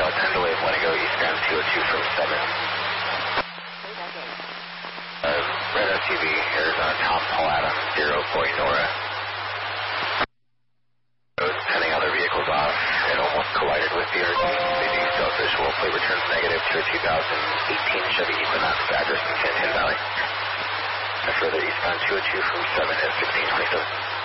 10 to wave, want to go eastbound 202 from 7. Red SUV, Arizona Tom Paul Adam, 0 Boy Nora. Sending other vehicles off, it almost collided with BRD. Maybe still visual, plate returns negative to a 2018 Chevy Equinox, address in Canyon Valley. Further eastbound 202 from 7 at 1627.